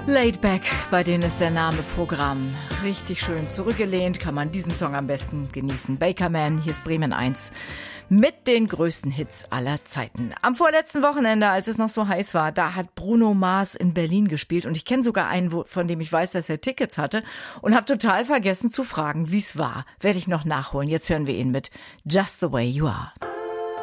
Laid Back, bei denen ist der Name Programm. Richtig schön zurückgelehnt, kann man diesen Song am besten genießen. Bakerman, hier ist Bremen 1. Mit den größten Hits aller Zeiten. Am vorletzten Wochenende, als es noch so heiß war, da hat Bruno Mars in Berlin gespielt. Und ich kenne sogar einen, von dem ich weiß, dass er Tickets hatte. Und habe total vergessen zu fragen, wie es war. Werde ich noch nachholen. Jetzt hören wir ihn mit Just the Way You Are.